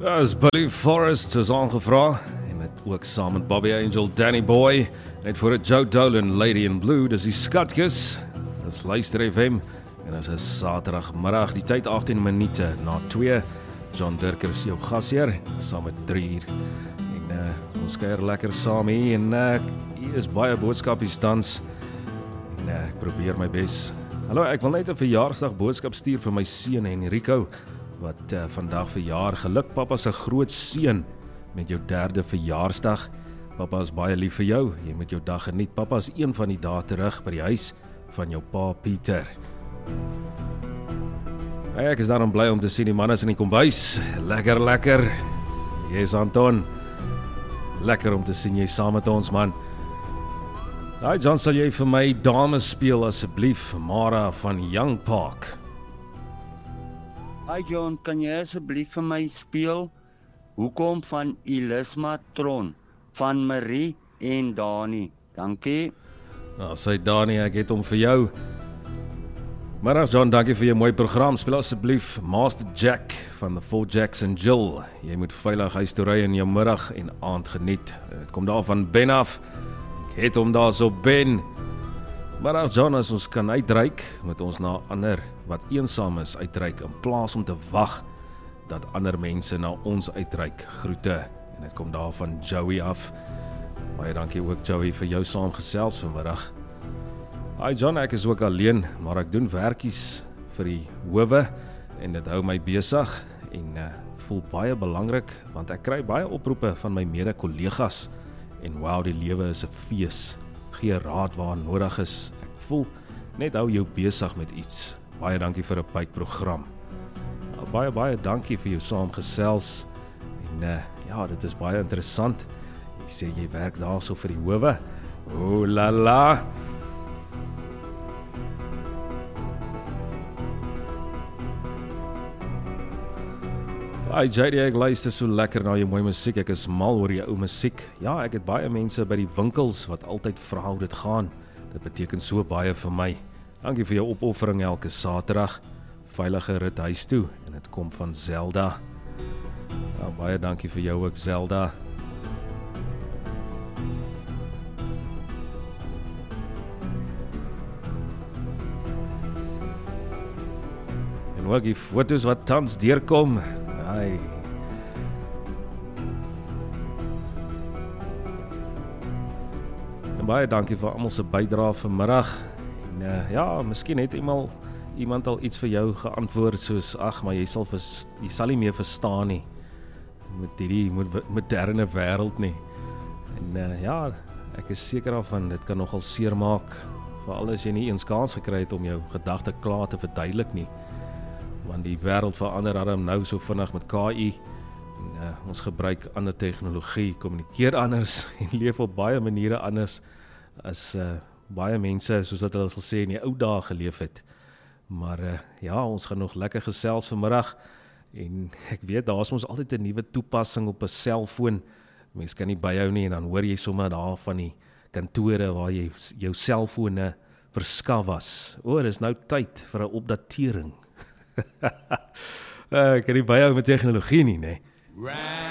As Billy Forrest is aangevra, en met ook saam met Bobby Angel, Danny Boy, net voor het Joe Dolan, Lady in Blue, dis die Skatkes, dis Luister FM, en dis 'n Saterdagmiddag, die tyd 18 minute na 2, John Dirker is jou gasheer, saam met 3 uur, en ons kuier lekker saam hier, en hier is baie boodskapies tans, en ek probeer my bes. Hallo, ek wil net 'n verjaarsdag boodskap stuur vir my seun Enrico, wat vandag verjaar. Geluk papa se groot seun met jou 3de verjaarsdag. Papa is baie lief vir jou, jy moet jou dag geniet. Papa is een van die dae terug by die huis van jou pa Pieter. Ek is daarom bly om te sien die manne is in die kombuis. Lekker. Yes, Anton. Lekker om te sien jy saam met ons, man. Hi John, sal jy vir my dames speel asseblief, Mara van Young Park? Hi John, kan jy asseblief vir my speel Hoekom van Elisma Tron van Marie en Dani? Dankie. Nou, sê Dani, ek het hom vir jou. Middag John, dankie vir jou mooi program. Speel asseblief Master Jack van the Four Jacks and Jill. Jy moet veilig huis toe ry in jou middag en aand geniet. Het kom daar van Ben af. Ek het hom daar so Ben. Middag John, as ons kan uitreik, moet ons na ander wat eensaam is uitreik, in plaas om te wag dat ander mense na ons uitreik. Groete, en het kom daar van Joey af. Baie dankie ook Joey vir jou saamgesels vanmiddag. Hi John, ek is ook alleen, maar ek doen werkies vir die howe en dit hou my besig en voel baie belangrik, want ek kry baie oproepe van my mede-kollegas en wow, die lewe is 'n fees. Gee raad waar nodig is. Ek voel net hou jou besig met iets. Baie dankie vir 'n bytprogram. Baie dankie vir jou saamgesels. En ja, dit is baie interessant. Jy sê jy werk daarso vir die howe. O la la. Hi JD, ek luister so lekker na jou mooi musiek. Ek is mal oor jou ou musiek. Ja, ek het baie mense by die winkels wat altyd vra hoe dit gaan. Dit beteken so baie vir my. Dankie vir jou opoffering elke Saterdag. Veilige rit huis toe, en dit kom van Zelda. Ja, baie dankie vir jou ook Zelda. En ook die foto's wat tans deurkom. Ai. En baie dankie vir almal se bydrae vanmiddag. En ja, miskien het iemand al iets vir jou geantwoord soos, ag, maar jy sal nie meer verstaan nie met hierdie moderne wêreld nie. En ja, ek is seker daarvan, dit kan nogal seer maak, veral as jy nie eens kans gekry het om jou gedagte klaar te verduidelik nie. Want die wêreld verander daarom nou so vinnig met KI, en ons gebruik ander tegnologie, kommunikeer anders en leef op baie maniere anders as baie mense, soos wat hulle sal sê, in die ou dae geleef het. Maar ja, ons gaan nog lekker gesels vanmiddag, en ek weet, daar is mos altyd 'n nuwe toepassing op 'n selfoon. Mens kan nie byhou nie, en dan hoor jy sommer daar van die kantore waar jy jou selfone verskaf was. Dis nou tyd vir 'n opdatering. Ek kan nie byhou met tegnologie nie, nee.